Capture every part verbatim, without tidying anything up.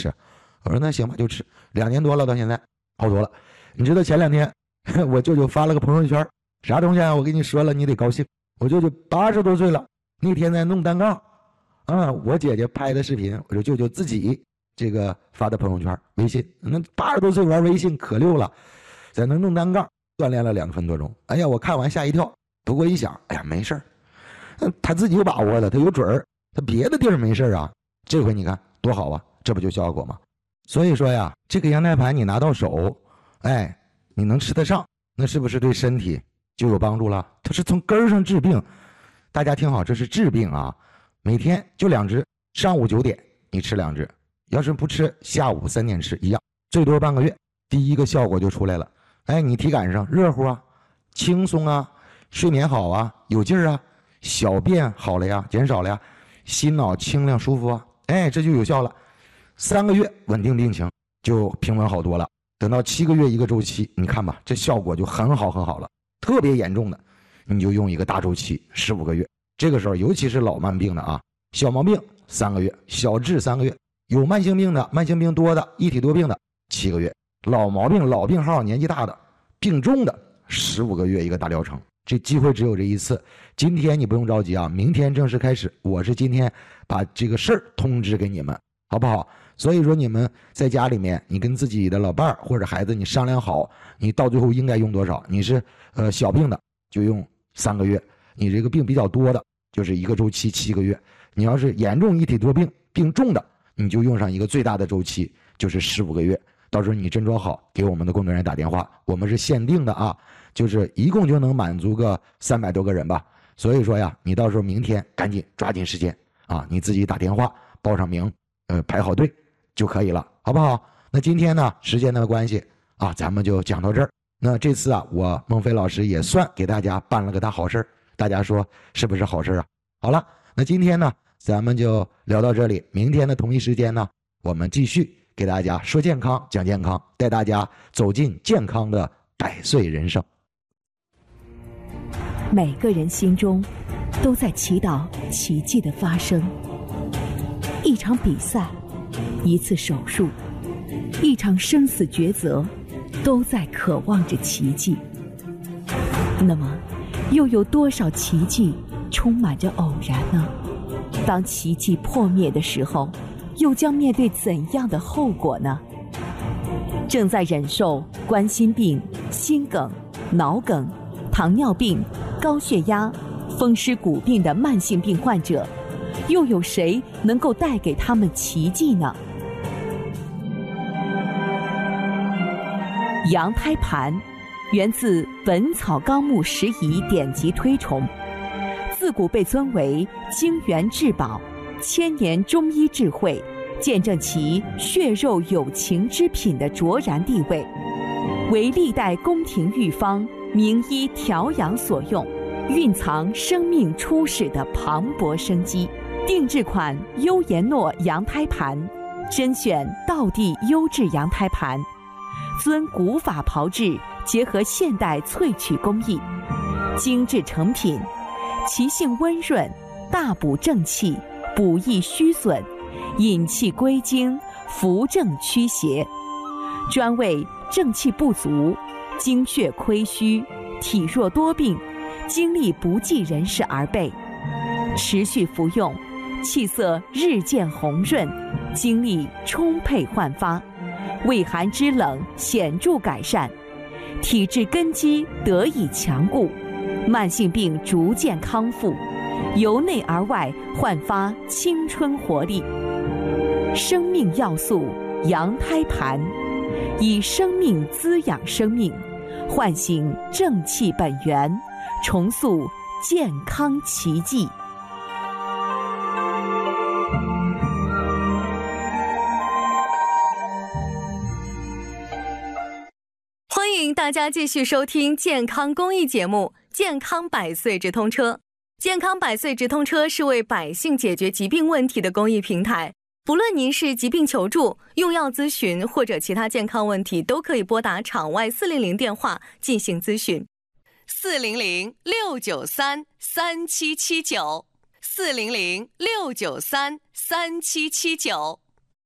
吃。我说那行吧，就吃。两年多了，到现在好多了。你知道前两天我舅舅发了个朋友圈，啥东西啊？我跟你说了，你得高兴。我舅舅八十多岁了，那天在弄单杠啊，我姐姐拍的视频，我说舅舅自己这个发的朋友圈，微信。那八十多岁玩微信可溜了，在那弄单杠，锻炼了两分多钟。哎呀，我看完吓一跳。不过一想，哎呀，没事儿，他自己有把握的，他有准儿，他别的地儿没事啊。这回你看多好啊，这不就效果吗？所以说呀，这个羊胎盘你拿到手，哎，你能吃得上，那是不是对身体就有帮助了？它是从根儿上治病。大家听好，这是治病啊！每天就两只，上午九点你吃两只，要是不吃，下午三点吃一样，最多半个月，第一个效果就出来了。哎，你体感上热乎啊，轻松啊，睡眠好啊，有劲儿啊，小便好了呀，减少了呀，心脑清亮舒服啊，哎，这就有效了。三个月稳定病情就平稳好多了。等到七个月一个周期，你看吧，这效果就很好很好了。特别严重的，你就用一个大周期十五个月。这个时候，尤其是老慢病的啊，小毛病三个月，小治三个月，有慢性病的、慢性病多的、一体多病的七个月，老毛病、老病号、年纪大的、病重的十五个月一个大疗程。这机会只有这一次，今天你不用着急啊，明天正式开始。我是今天把这个事儿通知给你们，好不好？所以说你们在家里面，你跟自己的老伴儿或者孩子你商量好，你到最后应该用多少。你是呃小病的就用三个月，你这个病比较多的就是一个周期七个月，你要是严重一体多病病重的，你就用上一个最大的周期，就是十五个月。到时候你斟酌好，给我们的工作人员打电话，我们是限定的啊，就是一共就能满足个三百多个人吧。所以说呀，你到时候明天赶紧抓紧时间啊，你自己打电话报上名，呃，排好队就可以了，好不好？那今天呢，时间的关系啊，咱们就讲到这儿。那这次啊，我孟非老师也算给大家办了个大好事，大家说是不是好事啊？好了，那今天呢，咱们就聊到这里。明天的同一时间呢，我们继续给大家说健康，讲健康，带大家走进健康的百岁人生。 每个人心中都在祈祷奇迹的发生。一场比赛，一次手术，一场生死抉择，都在渴望着奇迹。那么，又有多少奇迹充满着偶然呢？当奇迹破灭的时候，又将面对怎样的后果呢？正在忍受冠心病、心梗、脑梗、糖尿病、高血压、风湿骨病的慢性病患者，又有谁能够带给他们奇迹呢？羊胎盘源自《本草纲目拾遗》典籍推崇，自古被尊为精元至宝，千年中医智慧，见证其血肉有情之品的卓然地位，为历代宫廷御方、名医调养所用，蕴藏生命初始的磅礴生机。定制款优颜诺羊胎盘，甄选道地优质羊胎盘，遵古法炮制，结合现代萃取工艺，精致成品，其性温润，大补正气，补益虚损，引气归经，扶正驱邪，专为正气不足、精血亏虚、体弱多病、精力不济人士而备。持续服用，气色日渐红润，精力充沛焕发，畏寒肢冷显著改善，体质根基得以强固，慢性病逐渐康复，由内而外焕发青春活力。生命要素羊胎盘，以生命滋养生命，唤醒正气本源，重塑健康奇迹。 欢迎大家继续收听健康公益节目《健康百岁直通车》。健康百岁直通车是为百姓解决疾病问题的公益平台。不论您是疾病求助、用药咨询或者其他健康问题，都可以拨打场外四零零电话进行咨询。四零零六九三三七七九，四零零六九三三七七九。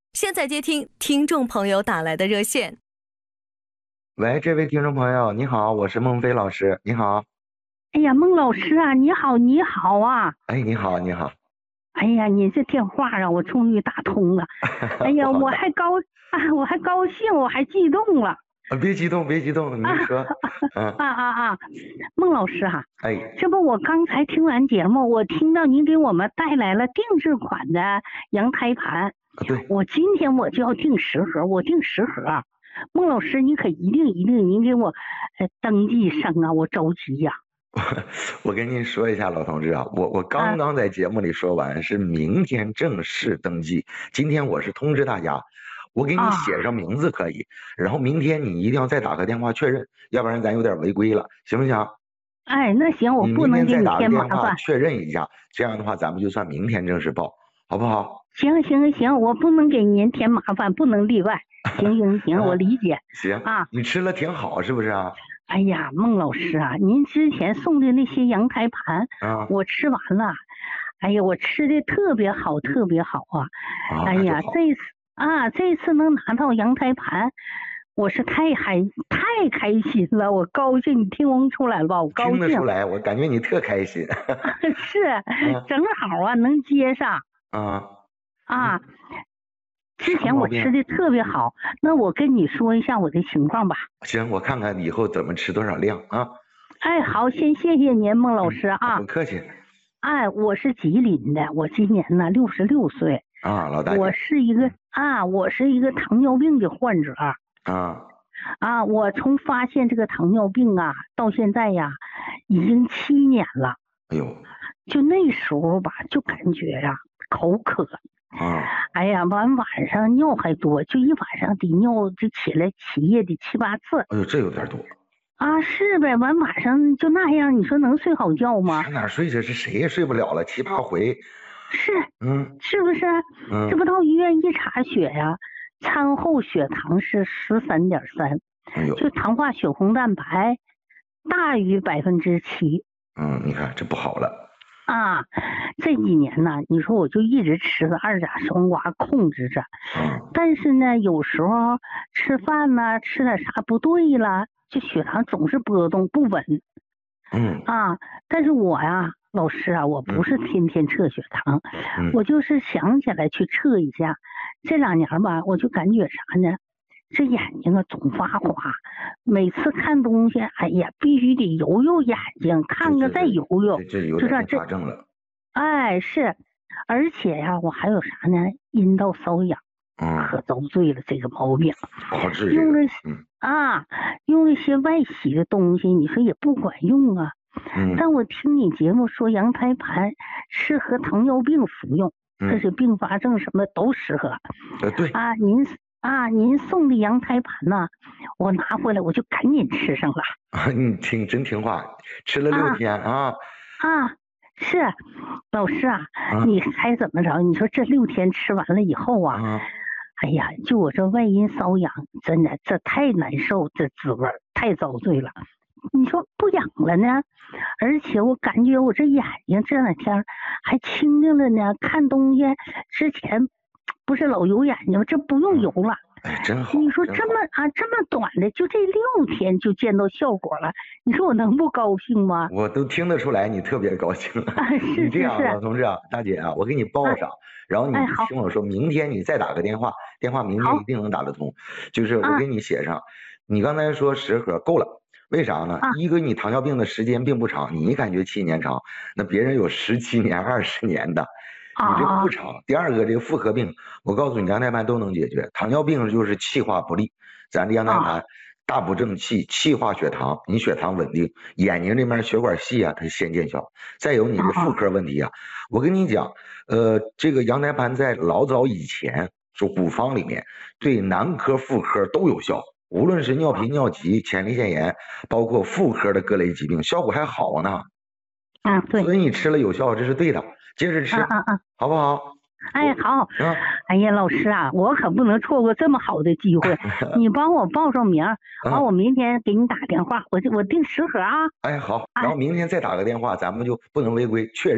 现在接听听众朋友打来的热线。 喂，这位听众朋友，你好，我是孟非老师，你好。 哎呀，孟老师啊，你好，你好啊！ 哎，你好，你好。 哎呀，你这电话让我终于打通了。哎呀，我还高啊，我还高兴，我还激动了。 啊，别激动，别激动，您说。 啊啊啊啊！孟老师啊， 哎， 这不我刚才听完节目，我听到您给我们带来了定制款的羊胎盘。 对， 我今天我就要订十盒，我订十盒。孟老师，你可一定一定，您给我呃登记一声啊，我着急呀、 啊。我跟您说一下，老同志啊，我我刚刚在节目里说完，啊、是明天正式登记。今天我是通知大家，我给你写上名字可以，啊、然后明天你一定要再打个电话确认，要不然咱有点违规了，行不行？ 哎，那行，我不能给你添麻烦。 确认一下，这样的话咱们就算明天正式报，好不好？ 行行行，我不能给您添麻烦，不能例外。行行行，我理解。 行啊， 你吃了挺好，是不是啊？ 哎呀，孟老师啊，您之前送的那些羊胎盘， 啊， 我吃完了。哎呀，我吃的特别好，特别好啊！ 啊哎呀，这次啊，这次能拿到羊胎盘，我是太嗨太开心了，我高兴，你听不出来了吧？我高兴。 听得出来，我感觉你特开心。 是，正好啊，能接上。 啊啊。之前我吃的特别好，那我跟你说一下我的情况吧。 行，我看看以后怎么吃多少量啊。 哎，好，先谢谢您，孟老师啊。 不客气。 哎，我是吉林的，我今年呢六十六岁。 啊，老大姐。 我是一个啊，我是一个糖尿病的患者。 啊。 啊，我从发现这个糖尿病啊到现在呀，已经七年了。 哎呦。 就那时候吧，就感觉呀、啊、口渴。 啊， 哎呀，完晚上尿还多，就一晚上得尿，就起来起夜得七八次。 哎呦，这有点多。 啊，是呗，完晚上就那样，你说能睡好觉吗？ 上哪睡去？是谁也睡不了了，七八回。 是， 嗯， 是不是？ 嗯， 这不到医院一查血呀，餐后血糖是十三点三， 哎呦， 就糖化血红蛋白大于百分之七。 嗯，你看这不好了。 啊，这几年呢，你说我就一直吃个二甲双胍控制着， 嗯， 但是呢，有时候吃饭呢，吃点啥不对了，这血糖总是波动不稳。 嗯， 啊，但是我呀，老师啊，我不是天天测血糖， 嗯、 我就是想起来去测一下。这两年吧，我就感觉啥呢？这眼睛啊总发花，每次看东西，哎呀，必须得揉揉眼睛，看个再揉揉， 这有点并发症了。 哎，是，而且呀，我还有啥呢？阴道瘙痒， 嗯， 可遭罪了这个毛病。 好治用了、 嗯、 啊，用那些外洗的东西，你说也不管用啊。 嗯， 但我听你节目说羊胎盘适合糖尿病服用， 嗯、 这是并发症什么都适合。 呃，对啊，您。啊，您送的羊胎盘呢？我拿回来我就赶紧吃上了。 啊，你听真听话，吃了六天啊。 啊，是，老师啊， 啊你猜怎么着？你说这六天吃完了以后啊， 啊哎呀，就我这外阴瘙痒，真的这太难受，这滋味太遭罪了。你说不痒了呢？而且我感觉我这眼睛这两天还清净了呢，看东西之前。不是老油眼睛吗？这不用油了。 哎，真好。 你说这么啊，这么短的，就这六天就见到效果了，你说我能不高兴吗？ 我都听得出来你特别高兴。 啊、是是是。 你这样，老同志啊，大姐啊，我给你报上，啊、然后你听我说，明天你再打个电话，电话明天一定能打得通。就是我给你写上，啊、你刚才说十盒够了。为啥呢？ 啊、 一个你糖尿病的时间并不长，你感觉七年长，那别人有十七年、二十年的。你这个不长。第二个，这个妇科病，我告诉你，羊胎盘都能解决。糖尿病就是气化不利，咱这羊胎盘大补正气，气化血糖，你血糖稳定，眼睛这边血管细啊，它先见效。再有你的妇科问题啊，我跟你讲，呃，这个羊胎盘在老早以前，就古方里面对男科、妇科都有效，无论是尿频、尿急、前列腺炎，包括妇科的各类疾病，效果还好呢。 啊，对。 所以你吃了有效，这是对的。接着吃， 啊啊啊， 好不好？ 哎，好。 啊， 哎呀，老师啊，我可不能错过这么好的机会，你帮我报上名，完、啊、我明天给你打电话，我我订十盒啊。 哎，好，然后明天再打个电话，咱们就不能违规，确认，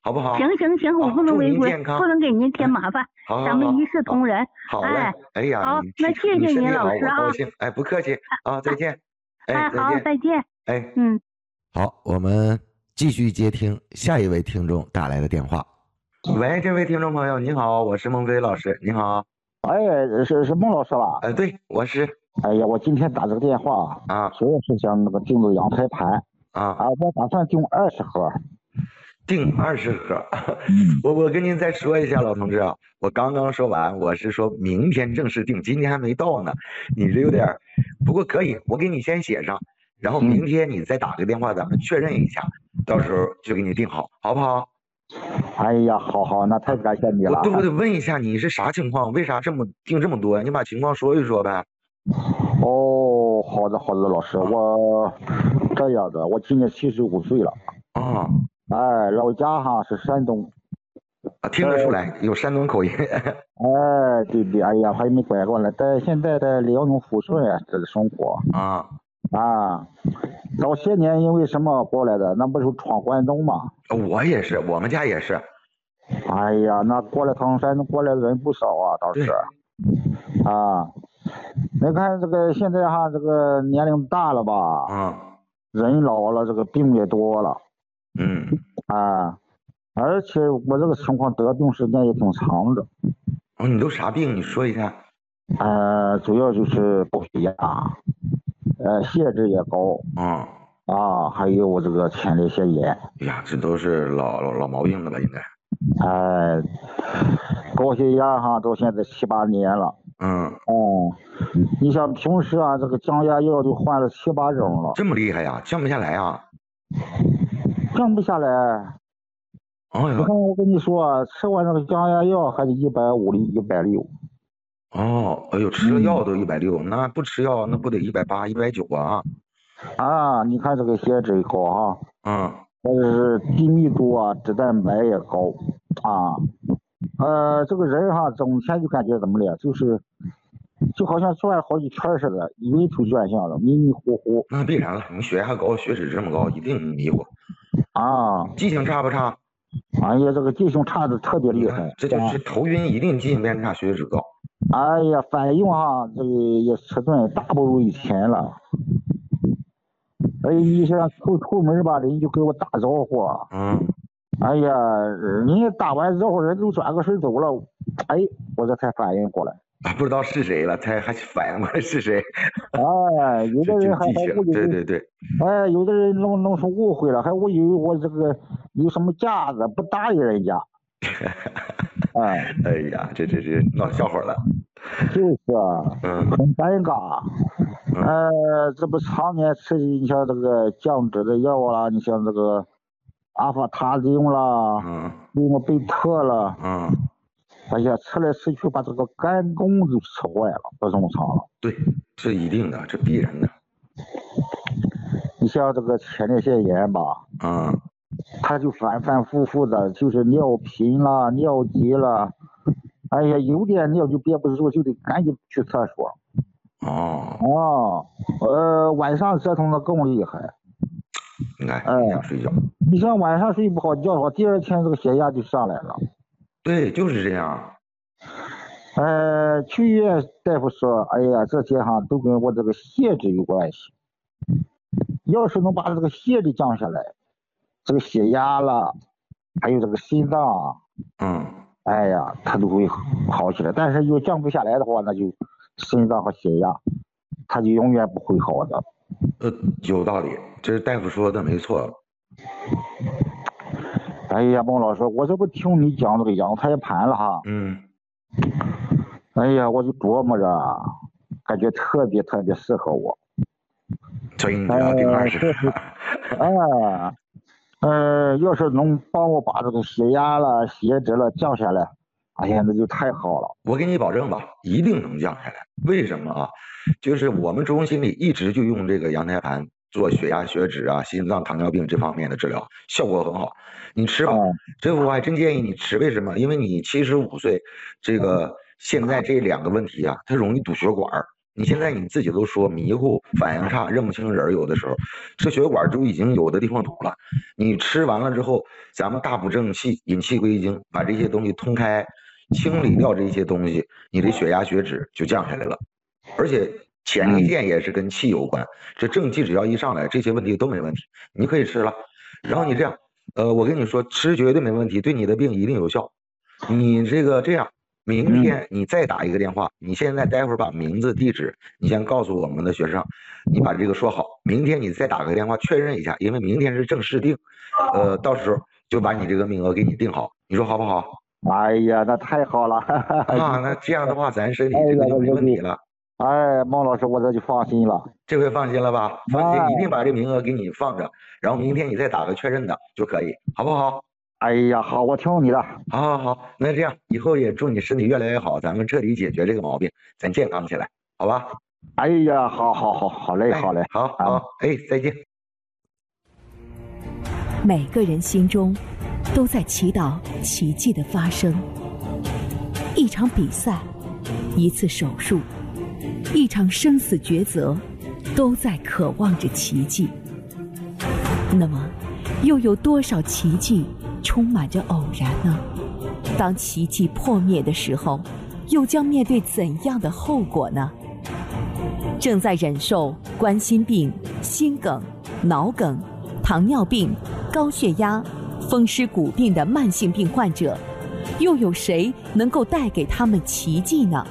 好不好？ 行行行，我不能违规，不能给您添麻烦。 好， 咱们一视同仁。 好嘞， 哎， 哎呀， 好，那谢谢您老师啊， 高兴，哎，不客气啊，再见。 哎，好，再见。 哎， 嗯， 好，我们继续接听下一位听众打来的电话。喂，这位听众朋友，你好，我是孟飞老师，你好。 哎，是是孟老师吧？ 哎，对，我是。 哎呀，我今天打这个电话啊， 主要是想那个订这个阳台盘啊啊，我打算订二十盒。 订二十盒，我我跟您再说一下，老同志啊，我刚刚说完，我是说明天正式订，今天还没到呢，你这有点，不过可以，我给你先写上，然后明天你再打个电话，咱们确认一下，到时候就给你订好，好不好？ 哎呀，好好，那太感谢你了。 我我得问一下，你是啥情况？为啥这么订这么多？你把情况说一说呗。 哦，好的好的，老师，我这样的，我今年七十五岁了。 啊。 哎，老家哈是山东， 啊，听得出来、呃、有山东口音。 哎，对对，哎呀，还没拐过来，在现在在辽宁抚顺啊，这个生活啊啊，早些年因为什么过来的？那不是闯关东吗？ 我也是，我们家也是。 哎呀，那过来从山东过来的人不少啊，倒是啊。你看这个现在哈，这个年龄大了吧？ 嗯。 人老了，这个病也多了。 嗯啊，而且我这个情况得病时间也挺长的。 哦，你都啥病？你说一下。 呃，主要就是高血压，呃，血脂也高。 嗯。 啊，还有我这个前列腺炎。 哎呀，这都是老老老毛病了吧？应该。 哎，高血压哈，到现在七八年了。 嗯。 哦、嗯，你像平时啊，这个降压药就换了七八种了。 这么厉害呀？降不下来啊？ 降不下来。 哎呀， 你看我跟你说，吃完那个降压药还得一百五的一百六。 哦，哎呦，吃了药都一百六，那不吃药那不得一百八、一百九啊？ 啊，你看这个血脂高哈。 嗯。 或者是低密度啊，脂蛋白也高啊。呃，这个人哈，整天就感觉怎么了，就是就好像转了好几圈似的，晕头转向的，迷迷糊糊。 那必然了，你血压高，血脂这么高，一定迷糊。 啊， 记性差不差？ 哎呀，这个记性差的特别厉害， 这就是头晕，一定记性变差，血脂高。 哎呀，反应哈，这个也迟钝，大不如以前了。哎，医生出出门吧，人就给我打招呼。 嗯。 哎呀，人家打完之后，人都转个身走了。哎，我这才反应过来。 啊，不知道是谁了，才还反应过来是谁。 哎，有的人还还误以为， 对对对。 哎，有的人弄弄出误会了，还误以为我这个有什么架子，不答应人家。哎， 哎呀，这这这闹笑话了。 就是啊， 嗯， 很尴尬。 嗯、 呃，这不常年吃，你像这个降脂的药啦，你像这个阿法他汀啦， 嗯， 利莫贝特啦， 嗯， 哎呀，吃来吃去把这个肝功都吃坏了，不正常了。 对，这一定的，这必然的。 你像这个前列腺炎吧， 嗯， 它就反反复复的，就是尿频啦、尿急啦。哎呀，有点尿就憋不住，就得赶紧去厕所。 哦。 哦，呃，晚上折腾的更厉害。 你看，影响睡觉。 你像晚上睡不好觉的话，第二天这个血压就上来了。 对，就是这样。 呃，去医院大夫说，哎呀，这些哈都跟我这个血脂有关系。要是能把这个血脂降下来，这个血压啦，还有这个心脏， 嗯。 哎呀，它都会好起来。但是又降不下来的话，那就心脏和血压，它就永远不会好的。 呃，有道理，这是大夫说的没错。 哎呀，孟老师，我这不听你讲这个羊胎盘了哈。 嗯。 哎呀，我就琢磨着，感觉特别特别适合我。 所以你要订二十。 哎。呃，要是能帮我把这个血压了、血脂了降下来，哎呀，那就太好了。 我给你保证吧，一定能降下来。为什么啊？就是我们中心里一直就用这个羊胎盘做血压、血脂啊、心脏、糖尿病这方面的治疗，效果很好。你吃吧，嗯、这我还真建议你吃。为什么？因为你七十五岁，这个现在这两个问题啊，它容易堵血管， 你现在你自己都说迷糊、反应差、认不清人，有的时候这血管就已经有的地方堵了。你吃完了之后，咱们大补正气、引气归经，把这些东西通开，清理掉这些东西，你的血压、血脂就降下来了。而且前列腺也是跟气有关，这正气只要一上来，这些问题都没问题，你可以吃了。然后你这样，呃，我跟你说，吃绝对没问题，对你的病一定有效。你这个这样。明天你再打一个电话，你现在待会儿把名字地址你先告诉我们的学生，你把这个说好，明天你再打个电话确认一下，因为明天是正式定，呃，到时候就把你这个名额给你定好，你说好不好？ 哎呀，那太好了啊，那这样的话咱身体这个就没问题了。 哎，孟老师，我这就放心了， 这回放心了吧？放心，一定把这名额给你放着，然后明天你再打个确认的就可以，好不好？ 哎呀，好，我听你的。 好好好，那这样以后也祝你身体越来越好，咱们彻底解决这个毛病，咱健康起来，好吧？ 哎呀，好好好，好嘞，好嘞， 好好，哎，再见。 每个人心中都在祈祷奇迹的发生。一场比赛，一次手术，一场生死抉择，都在渴望着奇迹。那么，又有多少奇迹充满着偶然呢？当奇迹破灭的时候，又将面对怎样的后果呢？正在忍受冠心病、心梗、脑梗、糖尿病、高血压、风湿骨病的慢性病患者，又有谁能够带给他们奇迹呢？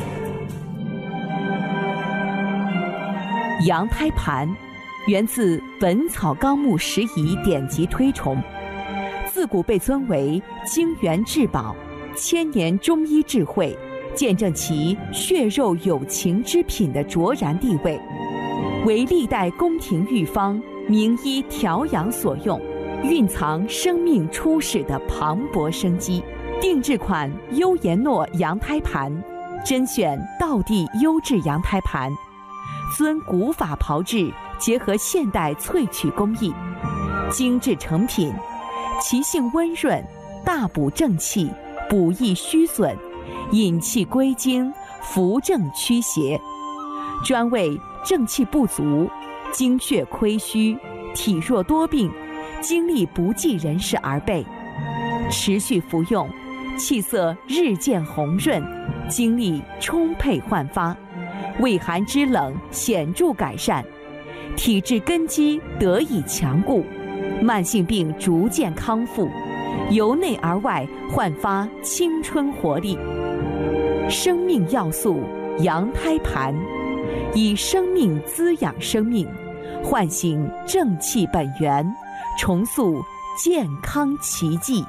羊胎盘源自《本草纲目拾遗》典籍推崇，自古被尊为精元至宝，千年中医智慧，见证其血肉有情之品的卓然地位，为历代宫廷御方、名医调养所用，蕴藏生命初始的磅礴生机。定制款优颜诺羊胎盘，甄选道地优质羊胎盘，遵古法炮制，结合现代萃取工艺，精致成品，其性温润，大补正气，补益虚损，引气归经，扶正驱邪，专为正气不足、精血亏虚、体弱多病、精力不济人士而备。持续服用，气色日渐红润，精力充沛焕发，胃寒肢冷显著改善，体质根基得以强固，慢性病逐渐康复，由内而外焕发青春活力。生命要素羊胎盘，以生命滋养生命，唤醒正气本源，重塑健康奇迹。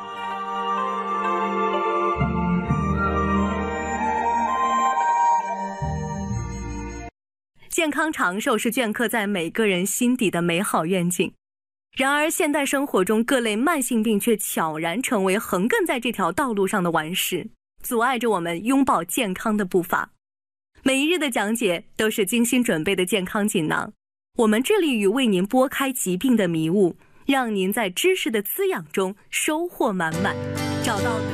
健康长寿是镌刻在每个人心底的美好愿景，然而现代生活中各类慢性病却悄然成为横亘在这条道路上的顽石，阻碍着我们拥抱健康的步伐。每一日的讲解都是精心准备的健康锦囊，我们致力于为您拨开疾病的迷雾，让您在知识的滋养中收获满满，找到